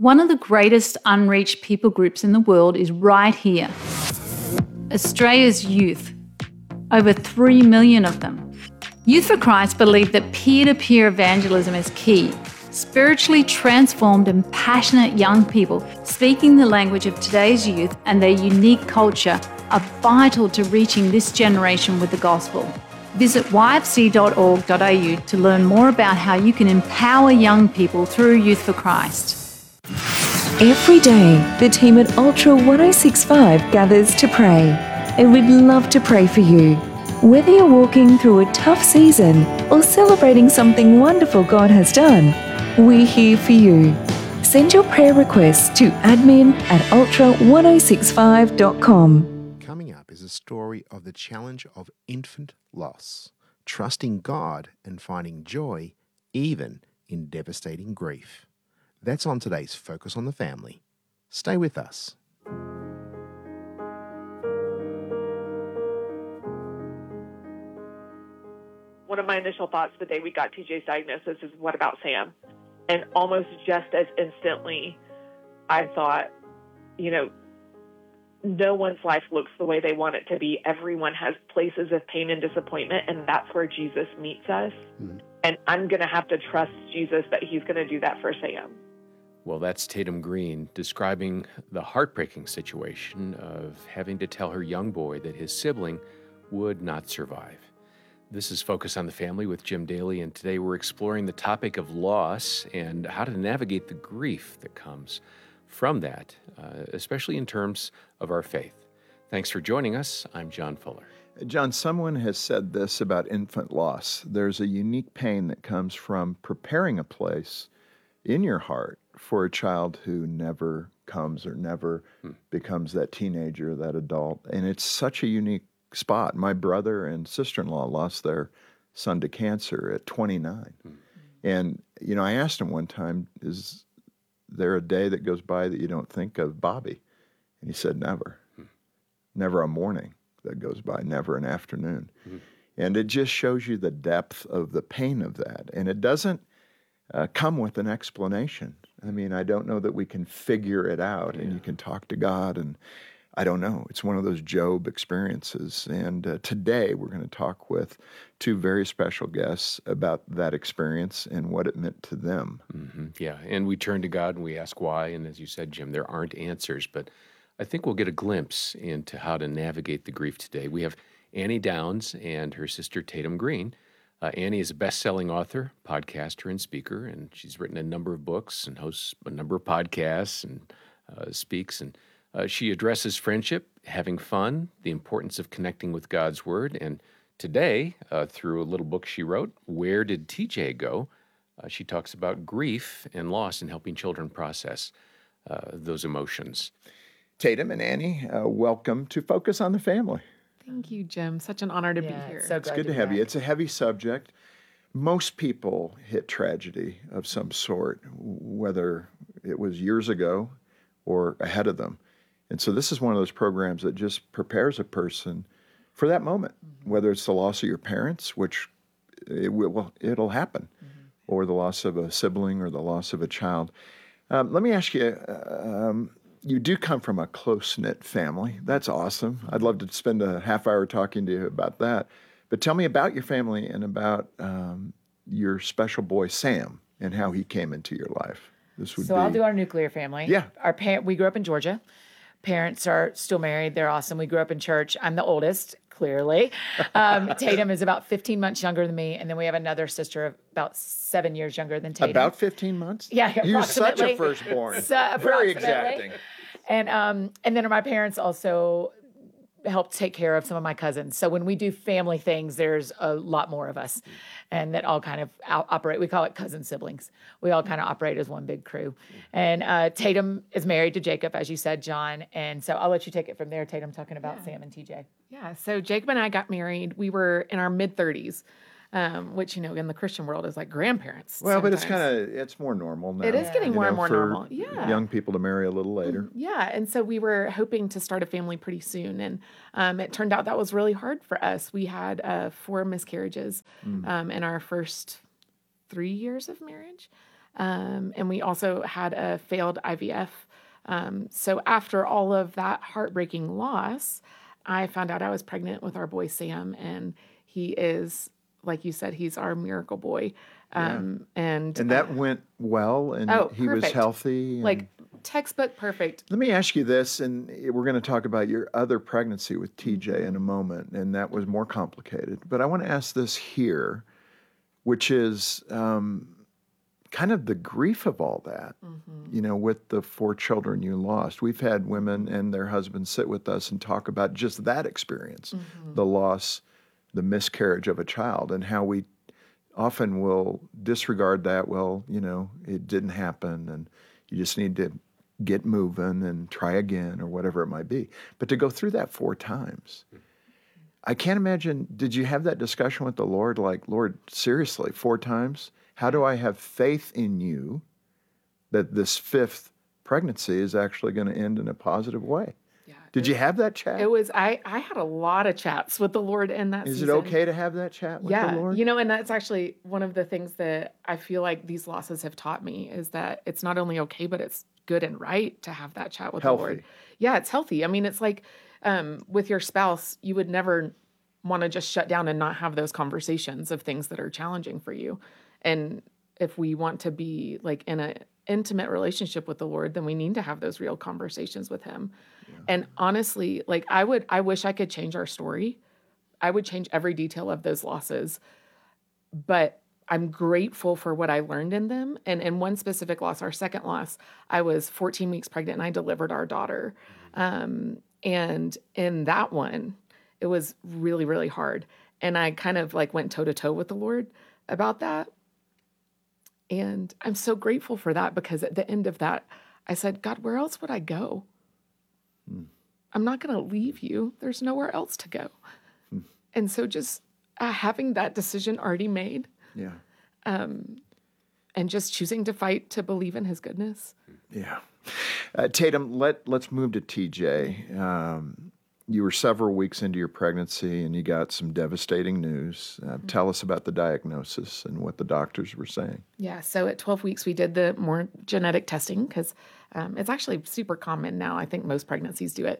One of the greatest unreached people groups in the world is right here. Australia's youth. Over 3 million of them. Youth for Christ believe that peer-to-peer evangelism is key. Spiritually transformed and passionate young people speaking the language of today's youth and their unique culture are vital to reaching this generation with the gospel. Visit yfc.org.au to learn more about how you can empower young people through Youth for Christ. Every day, the team at Ultra 1065 gathers to pray, and we'd love to pray for you. Whether you're walking through a tough season or celebrating something wonderful God has done, we're here for you. Send your prayer requests to admin@ultra1065.com. Coming up is a story of the challenge of infant loss, trusting God and finding joy even in devastating grief. That's on today's Focus on the Family. Stay with us. One of my initial thoughts the day we got TJ's diagnosis is, what about Sam? And almost just as instantly, I thought, no one's life looks the way they want it to be. Everyone has places of pain and disappointment, and that's where Jesus meets us. Mm-hmm. And I'm going to have to trust Jesus that he's going to do that for Sam. Well, that's Tatum Green describing the heartbreaking situation of having to tell her young boy that his sibling would not survive. This is Focus on the Family with Jim Daly, and today we're exploring the topic of loss and how to navigate the grief that comes from that, especially in terms of our faith. Thanks for joining us. I'm John Fuller. John, someone has said this about infant loss. There's a unique pain that comes from preparing a place in your heart for a child who never comes or never becomes that teenager, that adult. And it's such a unique spot. My brother and sister-in-law lost their son to cancer at 29. And, I asked him one time, is there a day that goes by that you don't think of Bobby? And he said, never. Never a morning that goes by, never an afternoon. And it just shows you the depth of the pain of that. And it doesn't come with an explanation. I mean, I don't know that we can figure it out, and you can talk to God, and I don't know. It's one of those Job experiences. And today we're going to talk with two very special guests about that experience and what it meant to them. Mm-hmm. Yeah, and we turn to God and we ask why. And as you said, Jim, there aren't answers, but I think we'll get a glimpse into how to navigate the grief today. We have Annie Downs and her sister Tatum Green. Annie is a best-selling author, podcaster, and speaker, and she's written a number of books and hosts a number of podcasts and speaks. And she addresses friendship, having fun, the importance of connecting with God's Word. And today, through a little book she wrote, Where Did TJ Go?, she talks about grief and loss and helping children process those emotions. Tatum and Annie, welcome to Focus on the Family. Thank you, Jim. Such an honor to be here. It's good to have you. It's a heavy subject. Most people hit tragedy of some sort, whether it was years ago or ahead of them. And so this is one of those programs that just prepares a person for that moment, whether it's the loss of your parents, which it'll happen, or the loss of a sibling or the loss of a child. Let me ask you, you do come from a close-knit family. That's awesome. I'd love to spend a half hour talking to you about that. But tell me about your family and about your special boy, Sam, and how he came into your life. I'll do our nuclear family. Yeah. We grew up in Georgia. Parents are still married. They're awesome. We grew up in church. I'm the oldest, clearly. Tatum is about 15 months younger than me. And then we have another sister about 7 years younger than Tatum. About 15 months? Yeah, You're such a firstborn. Very exacting. And then my parents also help take care of some of my cousins. So when we do family things, there's a lot more of us. And that all kind of operate. We call it cousin siblings. We all kind of operate as one big crew. And Tatum is married to Jacob, as you said, John. And so I'll let you take it from there, Tatum, talking about Sam and TJ. Yeah, so Jacob and I got married. We were in our mid-30s. Which, in the Christian world is like grandparents. Well, sometimes. But it's more normal now. It is getting more and more normal. Yeah. Young people to marry a little later. Yeah. And so we were hoping to start a family pretty soon. And it turned out that was really hard for us. We had 4 miscarriages in our first 3 years of marriage. And we also had a failed IVF. So after all of that heartbreaking loss, I found out I was pregnant with our boy Sam, and he is, like you said, he's our miracle boy. And that went well, and he was perfect. healthy. And Like textbook perfect. let me ask you this, and we're going to talk about your other pregnancy with TJ in a moment, and that was more complicated. But I want to ask this here, which is kind of the grief of all that, with the 4 children you lost. We've had women and their husbands sit with us and talk about just that experience, the loss, the miscarriage of a child, and how we often will disregard that. Well, it didn't happen, and you just need to get moving and try again or whatever it might be. But to go through that 4 times, I can't imagine, did you have that discussion with the Lord? Like, Lord, seriously, 4 times? How do I have faith in you that this 5th pregnancy is actually going to end in a positive way? Yeah. Did you have that chat? It was, I had a lot of chats with the Lord in that Is season. it okay to have that chat with the Lord? And that's actually one of the things that I feel like these losses have taught me, is that it's not only okay, but it's good and right to have that chat with the Lord. Yeah, it's healthy. I mean, it's like with your spouse, you would never want to just shut down and not have those conversations of things that are challenging for you. And if we want to be like in an intimate relationship with the Lord, then we need to have those real conversations with him. Yeah. And honestly, like I wish I could change our story. I would change every detail of those losses, but I'm grateful for what I learned in them. And in one specific loss, our second loss, I was 14 weeks pregnant and I delivered our daughter. And in that one, it was really, really hard. And I kind of like went toe to toe with the Lord about that. And I'm so grateful for that, because at the end of that, I said, God, where else would I go? I'm not going to leave you. There's nowhere else to go. And so just having that decision already made, and just choosing to fight to believe in his goodness. Yeah. Tatum, let's move to TJ. You were several weeks into your pregnancy and you got some devastating news. Tell us about the diagnosis and what the doctors were saying. Yeah, so at 12 weeks, we did the more genetic testing, because it's actually super common now. I think most pregnancies do it.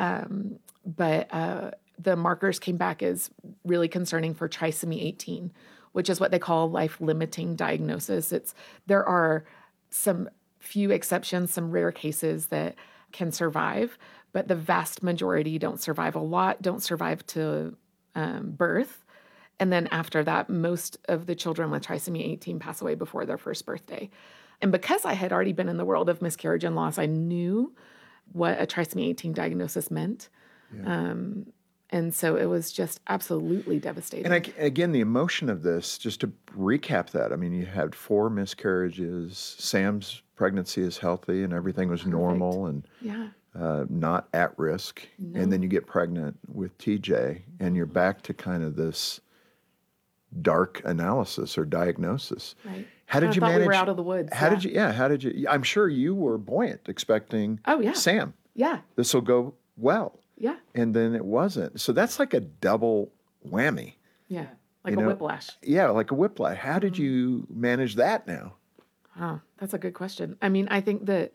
But the markers came back as really concerning for trisomy 18, which is what they call life-limiting diagnosis. There are some few exceptions, some rare cases that can survive, but the vast majority don't survive. A lot don't survive to birth. And then after that, most of the children with trisomy 18 pass away before their first birthday. And because I had already been in the world of miscarriage and loss, I knew what a trisomy 18 diagnosis meant. Yeah. And so it was just absolutely devastating. And again, the emotion of this, just to recap that, I mean, you had 4 miscarriages. Sam's pregnancy is healthy and everything was normal and not at risk. No. And then you get pregnant with TJ and you're back to kind of this dark analysis or diagnosis. Right. How did you manage? We were out of the woods. How did you? I'm sure you were buoyant, expecting Sam. Yeah. This will go well. Yeah. And then it wasn't. So that's like a double whammy. Yeah. Like a whiplash. Yeah, like a whiplash. How did you manage that now? Oh, that's a good question. I mean, I think that,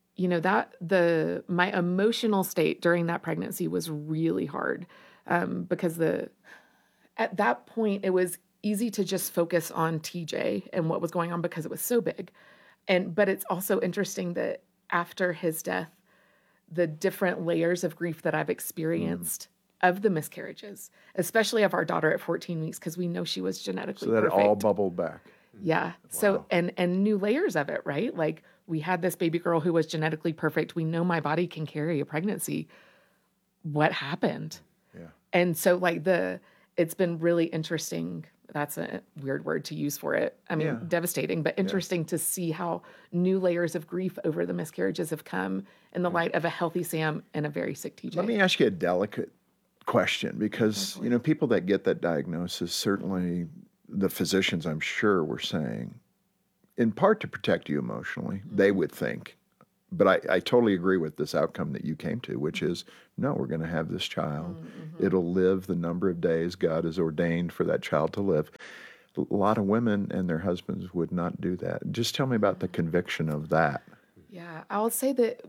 my emotional state during that pregnancy was really hard, because at that point it was easy to just focus on TJ and what was going on because it was so big. But it's also interesting that after his death, the different layers of grief that I've experienced of the miscarriages, especially of our daughter at 14 weeks, because we know she was genetically perfect. So that it all bubbled back. Yeah. Wow. So, and new layers of it, right? Like we had this baby girl who was genetically perfect. We know my body can carry a pregnancy. What happened? Yeah. And so it's been really interesting. That's a weird word to use for it. I mean, devastating, but interesting to see how new layers of grief over the miscarriages have come in the light of a healthy Sam and a very sick TJ. Let me ask you a delicate question, because, people that get that diagnosis, certainly the physicians, I'm sure, were saying, in part to protect you emotionally, they would think. But I totally agree with this outcome that you came to, which is, no, we're going to have this child. It'll live the number of days God has ordained for that child to live. a lot of women and their husbands would not do that. Just tell me about the conviction of that. Yeah, I will say that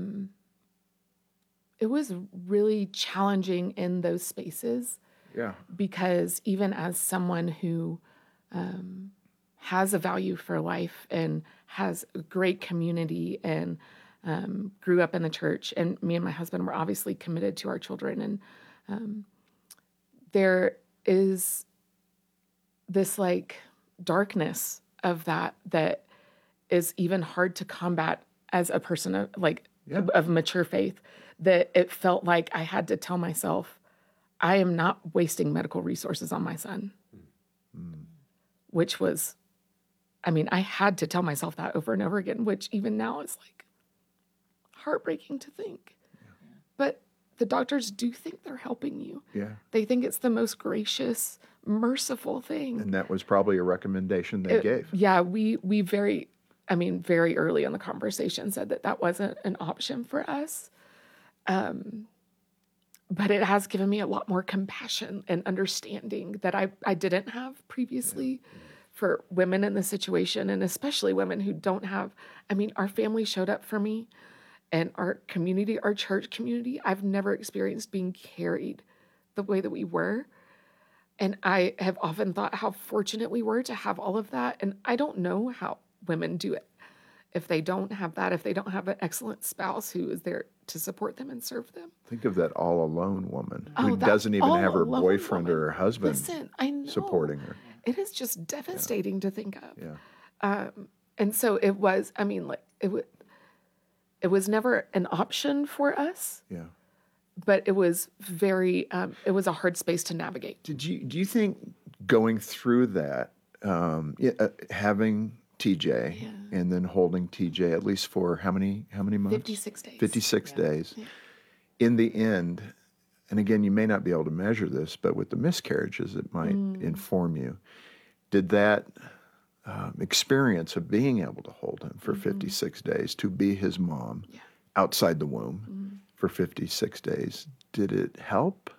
it was really challenging in those spaces. Yeah. Because even as someone who has a value for life and has a great community and grew up in the church, and me and my husband were obviously committed to our children, and there is this like darkness of that is even hard to combat as a person of mature faith, that it felt like I had to tell myself, I am not wasting medical resources on my son, which was, I had to tell myself that over and over again, which even now is like heartbreaking to think. Yeah. But the doctors do think they're helping you. Yeah. They think it's the most gracious, merciful thing. And that was probably a recommendation they gave. Yeah, we very early in the conversation said that wasn't an option for us. But it has given me a lot more compassion and understanding that I didn't have previously for women in this situation, and especially women who don't have, our family showed up for me, and our community, our church community, I've never experienced being carried the way that we were. And I have often thought how fortunate we were to have all of that. And I don't know how women do it if they don't have that, if they don't have an excellent spouse who is there to support them and serve them. Think of that all alone woman who doesn't even have her boyfriend or her husband supporting her. It is just devastating to think of. Yeah. And so it was, it was never an option for us. Yeah. But it was very, it was a hard space to navigate. Do you think going through that, having TJ and then holding TJ at least for how many months? 56 days. 56 days. Yeah. In the end, and again, you may not be able to measure this, but with the miscarriages, it might inform you. Did that experience of being able to hold him for 56 days, to be his mom outside the womb for 56 days, did it help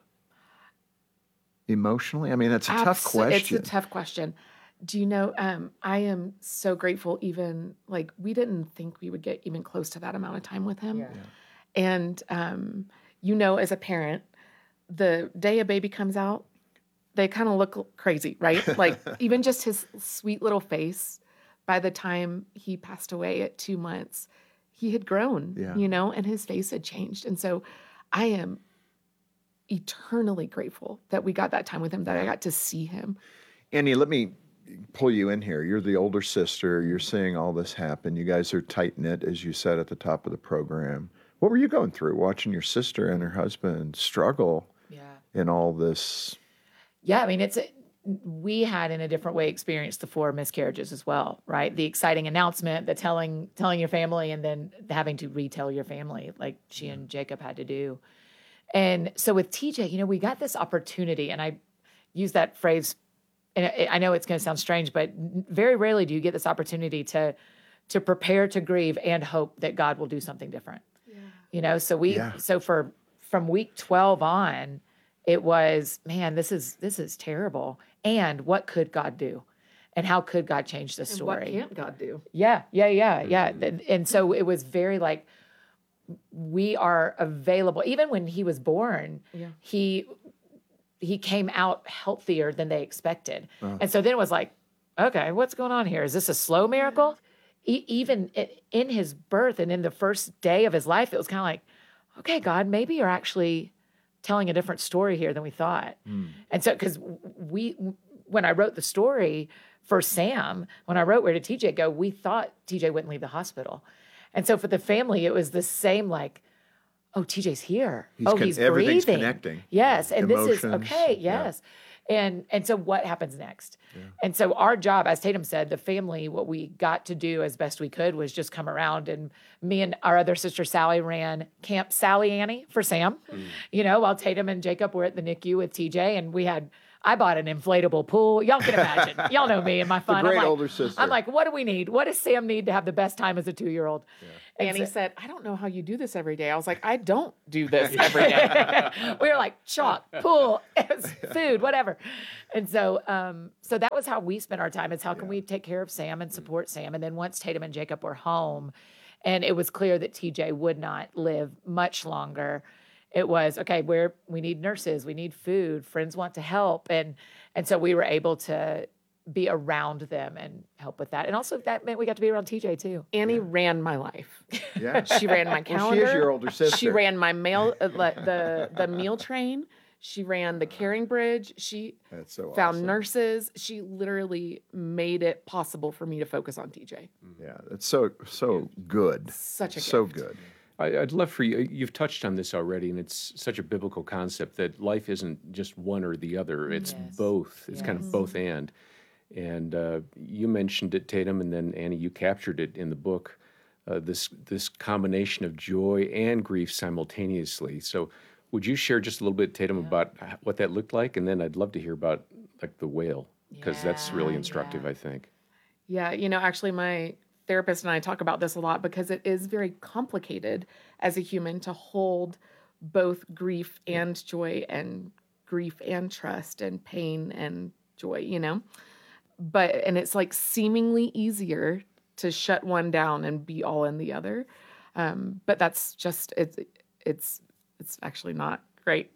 emotionally? That's a tough question. It's a tough question. Do you know, I am so grateful, even we didn't think we would get even close to that amount of time with him. Yeah. And, as a parent, the day a baby comes out, they kind of look crazy, right? Even just his sweet little face, by the time he passed away at 2 months, he had grown, and his face had changed. And so I am eternally grateful that we got that time with him, that I got to see him. Annie, let me pull you in here. You're the older sister. You're seeing all this happen. You guys are tight-knit, as you said at the top of the program. What were you going through, watching your sister and her husband struggle in all this? Yeah, we had in a different way experienced the 4 miscarriages as well, right? The exciting announcement, the telling your family, and then having to retell your family like she and Jacob had to do. And so with TJ, we got this opportunity, and I use that phrase, and I know it's going to sound strange, but very rarely do you get this opportunity to prepare to grieve and hope that God will do something different. Yeah. So from week 12 on, it was, man, this is terrible. And what could God do? And how could God change the story? And what can't God do? Yeah. And so it was very we are available. Even when he was born, he came out healthier than they expected. And so then it was okay, what's going on here? Is this a slow miracle? Even in his birth and in the first day of his life, it was kind of okay, God, maybe you're actually telling a different story here than we thought. And so, because when I wrote the story for Sam, when I wrote Where Did TJ Go, we thought TJ wouldn't leave the hospital. And so for the family, it was the same, oh, TJ's here. He's everything's breathing. Connecting. Yes. And Emotions. This is okay. Yes. Yeah. And so what happens next? Yeah. And so our job, as Tatum said, the family, what we got to do as best we could was just come around, and me and our other sister Sally ran Camp Sally Annie for Sam, while Tatum and Jacob were at the NICU with TJ, and we had I bought an inflatable pool. Y'all can imagine. Y'all know me and my fun. Great I'm like, older sister. I'm like, what do we need? What does Sam need to have the best time as a 2-year-old? Annie said, I don't know how you do this every day. I was like, I don't do this every day. We were like chalk, pool, food, whatever. And so so that was how we spent our time. It's how can we take care of Sam and support Sam? And then once Tatum and Jacob were home and it was clear that TJ would not live much longer, it was, okay, we need nurses, we need food, friends want to help. And so we were able to be around them and help with that. And also that meant we got to be around TJ too. Annie ran my life. Yeah. She ran my calendar. Well, she is your older sister. She ran my mail, the meal train. She ran the Caring Bridge. She That's so found awesome. nurses. She literally made it possible for me to focus on TJ. Yeah, that's so good. Such a so gift. good. I'd love for you, you've touched on this already, and it's such a biblical concept that life isn't just one or the other, it's both. It's kind of both and. And you mentioned it, Tatum, and then Annie, you captured it in the book, this combination of joy and grief simultaneously. So would you share just a little bit, Tatum, about what that looked like? And then I'd love to hear about like the whale, because that's really instructive, I think. Yeah, actually my therapist and I talk about this a lot because it is very complicated as a human to hold both grief and joy and grief and trust and pain and joy, and it's like seemingly easier to shut one down and be all in the other. But that's just, it's actually not great,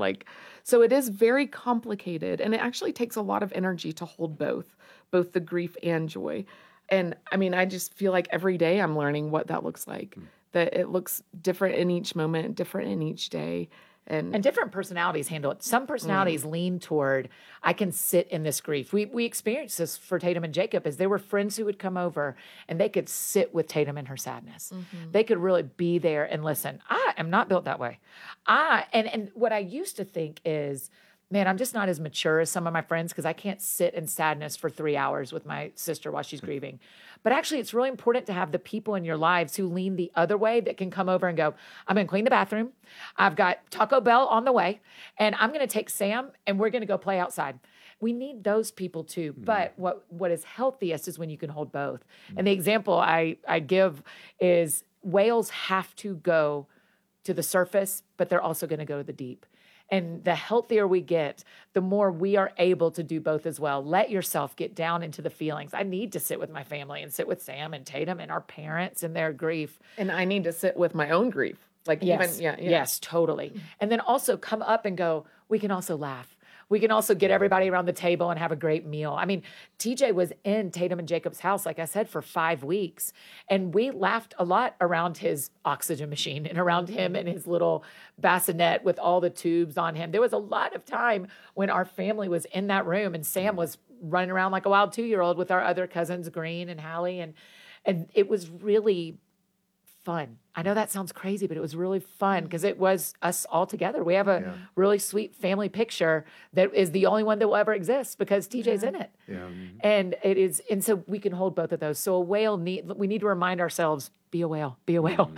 so it is very complicated and it actually takes a lot of energy to hold both the grief and joy. And I mean, I just feel like every day I'm learning what that looks like, that it looks different in each moment, different in each day. And different personalities handle it. Some personalities lean toward, I can sit in this grief. We experienced this for Tatum and Jacob, as there were friends who would come over and they could sit with Tatum in her sadness. They could really be there and listen. I am not built that way. And what I used to think is, man, I'm just not as mature as some of my friends because I can't sit in sadness for 3 hours with my sister while she's grieving. But actually, it's really important to have the people in your lives who lean the other way that can come over and go, I'm going to clean the bathroom. I've got Taco Bell on the way, and I'm going to take Sam, and we're going to go play outside. We need those people too. But what is healthiest is when you can hold both. And the example I give is whales have to go to the surface, but they're also going to go to the deep. And the healthier we get, the more we are able to do both as well. Let yourself get down into the feelings. I need to sit with my family and sit with Sam and Tatum and our parents and their grief. And I need to sit with my own grief. Yes, totally. And then also come up and go, we can also laugh. We can also get everybody around the table and have a great meal. I mean, TJ was in Tatum and Jacob's house, like I said, for 5 weeks. And we laughed a lot around his oxygen machine and around him and his little bassinet with all the tubes on him. There was a lot of time when our family was in that room and Sam was running around like a wild 2-year-old with our other cousins, Green and Hallie. And it was really fun. I know that sounds crazy, but it was really fun because it was us all together. We have a really sweet family picture that is the only one that will ever exist because TJ's in it. Yeah. And it is, and so we can hold both of those. So we need to remind ourselves, be a whale, be a whale.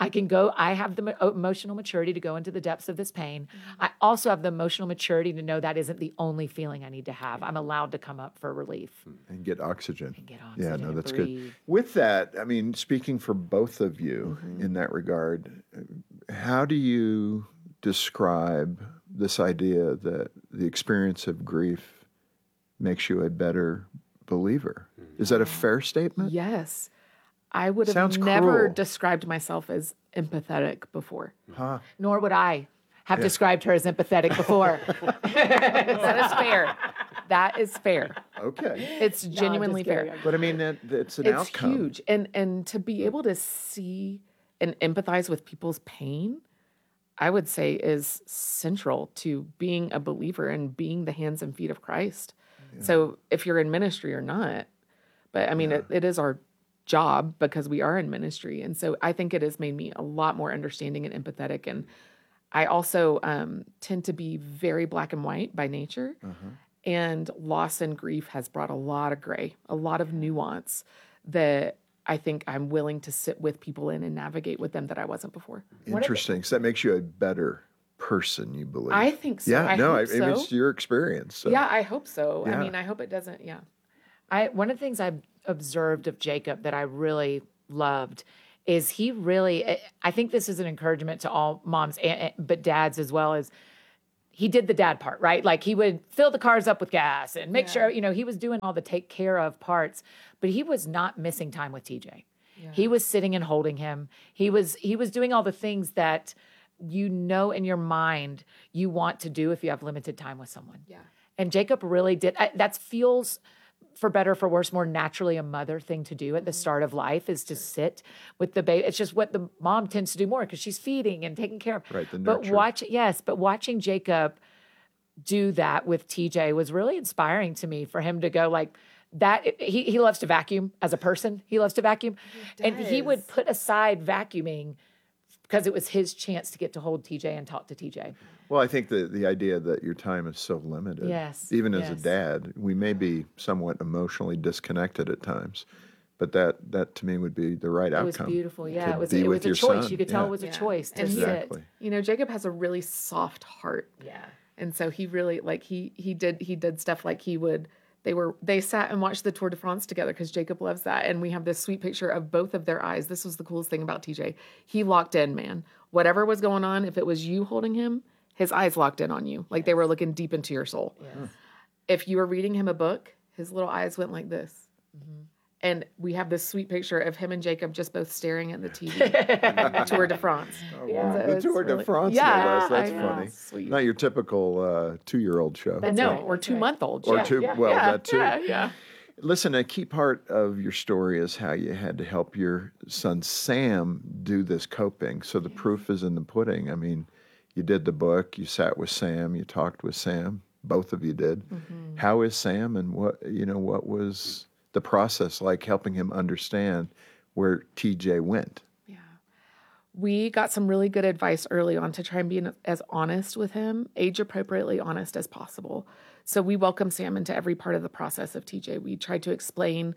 I have the emotional maturity to go into the depths of this pain. I also have the emotional maturity to know that isn't the only feeling I need to have. I'm allowed to come up for relief. And get oxygen. Yeah, no, that's breathe. good. With that, I mean, speaking for both of you in that regard, how do you describe this idea that the experience of grief makes you a better believer? Is that a fair statement? Yes. I would have Sounds never cruel. described myself as empathetic before. Nor would I have described her as empathetic before. That is fair. That is fair. Okay. It's genuinely fair. But I mean, it's an It's outcome. huge. And to be able to see and empathize with people's pain, I would say is central to being a believer and being the hands and feet of Christ. So if you're in ministry or not, but I mean, it is our job because we are in ministry. And so I think it has made me a lot more understanding and empathetic. And I also tend to be very black and white by nature. And loss and grief has brought a lot of gray, a lot of nuance that I think I'm willing to sit with people in and navigate with them that I wasn't before. Interesting. So that makes you a better person, you believe? I think so. Yeah, I no, hope so. it's your experience. So. Yeah, I hope so. Yeah. I mean, I hope it doesn't. Yeah. One of the things I've observed of Jacob that I really loved is he really, I think this is an encouragement to all moms, but dads as well, as he did the dad part, right? Like he would fill the cars up with gas and make sure, he was doing all the take care of parts, but he was not missing time with TJ. Yeah. He was sitting and holding him. He was doing all the things that in your mind you want to do if you have limited time with someone. Yeah. And Jacob really did. That feels, for better or for worse, more naturally a mother thing to do at the start of life, is to sit with the baby. It's just what the mom tends to do more because she's feeding and taking care of. Right, the nurture. But watching Jacob do that with TJ was really inspiring to me, for him to go like that. He loves to vacuum as a person. He loves to vacuum. And he would put aside vacuuming because it was his chance to get to hold TJ and talk to TJ. Well, I think the idea that your time is so limited, even as a dad, we may be somewhat emotionally disconnected at times, but that to me would be the right outcome. It was beautiful. Yeah, it was a choice. Son. You could tell it was a choice to sit. Jacob has a really soft heart. Yeah. And so he really, like, he did stuff like they sat and watched the Tour de France together because Jacob loves that. And we have this sweet picture of both of their eyes. This was the coolest thing about TJ. He locked in, man. Whatever was going on, if it was you holding him, his eyes locked in on you. Like they were looking deep into your soul. Yes. If you were reading him a book, his little eyes went like this. Mm-hmm. And we have this sweet picture of him and Jacob just both staring at the TV. Tour de France. Oh, wow. So the Tour de France. Yeah, that's funny. Sweet. Not your typical 2-year-old show. Or 2-month-old show. That too. Yeah. Listen, a key part of your story is how you had to help your son Sam do this coping. So the proof is in the pudding. I mean, you did the book, you sat with Sam, you talked with Sam. Both of you did. Mm-hmm. How is Sam, and what was the process like, helping him understand where TJ went? Yeah. We got some really good advice early on to try and be as honest with him, age-appropriately honest as possible. So we welcome Sam into every part of the process of TJ. We tried to explain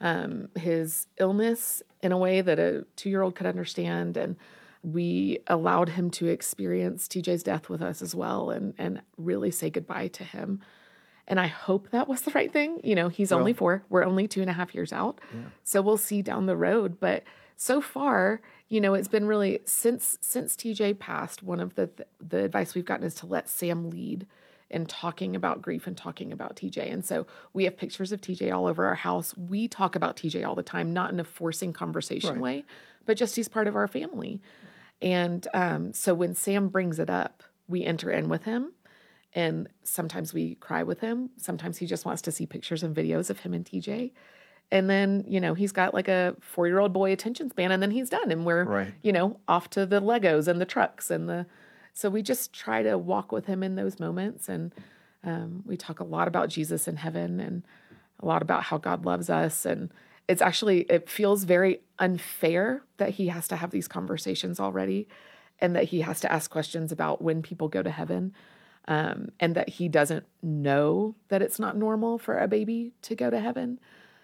his illness in a way that a 2-year-old could understand, and we allowed him to experience TJ's death with us as well, and really say goodbye to him. And I hope that was the right thing. He's only 4. We're only 2.5 years out. Yeah. So we'll see down the road. But so far, it's been really, since TJ passed, one of the advice we've gotten is to let Sam lead in talking about grief and talking about TJ. And so we have pictures of TJ all over our house. We talk about TJ all the time, not in a forcing conversation way, but just he's part of our family. And so when Sam brings it up, we enter in with him. And sometimes we cry with him. Sometimes he just wants to see pictures and videos of him and TJ. And then, he's got like a 4-year-old boy attention span, and then he's done. And we're, off to the Legos and the trucks so we just try to walk with him in those moments. And we talk a lot about Jesus in heaven and a lot about how God loves us. And it feels very unfair that he has to have these conversations already, and that he has to ask questions about when people go to heaven. And that he doesn't know that it's not normal for a baby to go to heaven.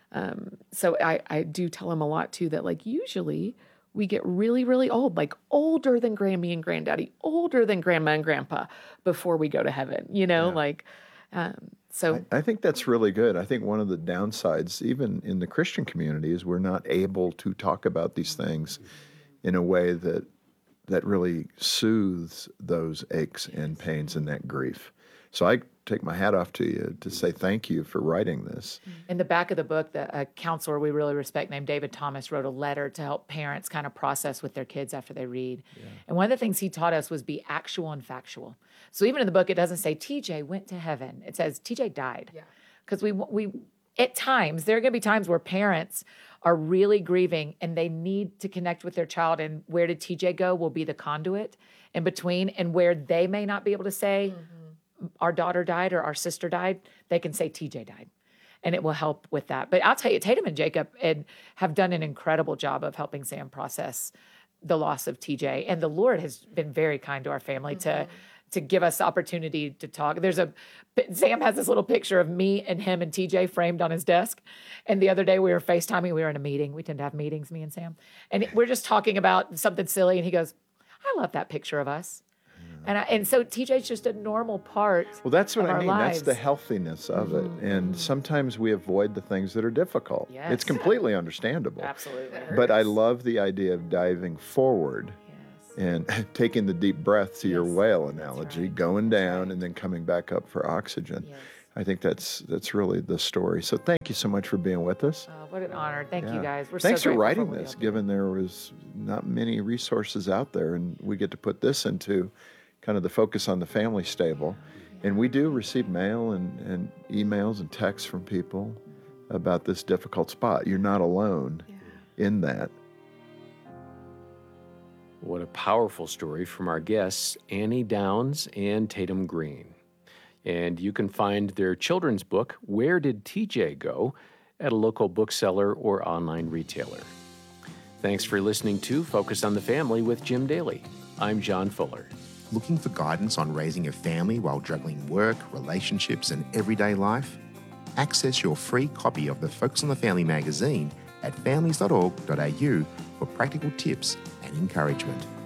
So I do tell him a lot too, that like usually we get really, really old, like older than Grammy and Granddaddy, older than Grandma and Grandpa before we go to heaven, so. I think that's really good. I think one of the downsides, even in the Christian community, is we're not able to talk about these things in a way that really soothes those aches and pains and that grief. So I take my hat off to you to say thank you for writing this. In the back of the book, a counselor we really respect named David Thomas wrote a letter to help parents kind of process with their kids after they read. Yeah. And one of the things he taught us was be actual and factual. So even in the book, it doesn't say TJ went to heaven. It says TJ died. Because we at times, there are going to be times where parents are really grieving and they need to connect with their child, and where did TJ go will be the conduit in between, and where they may not be able to say our daughter died or our sister died, they can say TJ died, and it will help with that. But I'll tell you, Tatum and Jacob have done an incredible job of helping Sam process the loss of TJ, and the Lord has been very kind to our family to give us the opportunity to talk. Sam has this little picture of me and him and TJ framed on his desk. And the other day we were FaceTiming. We were in a meeting. We tend to have meetings, me and Sam. And we're just talking about something silly. And he goes, I love that picture of us. And so TJ's just a normal part. Well, that's what of I our mean. lives. That's the healthiness of it. And sometimes we avoid the things that are difficult. Yes. It's completely understandable. Absolutely. But I love the idea of diving forward and taking the deep breath to your whale analogy, going down and then coming back up for oxygen. Yes. I think that's really the story. So thank you so much for being with us. Oh, what an honor. Thank you guys. We're Thanks so for grateful writing what we this, all do. given there was not many resources out there, and we get to put this into kind of the focus on the family stable. And we do receive mail and emails and texts from people about this difficult spot. You're not alone in that. What a powerful story from our guests, Annie Downs and Tatum Green. And you can find their children's book, Where Did TJ Go?, at a local bookseller or online retailer. Thanks for listening to Focus on the Family with Jim Daly. I'm John Fuller. Looking for guidance on raising a family while juggling work, relationships, and everyday life? Access your free copy of the Focus on the Family magazine at families.org.au for practical tips and encouragement.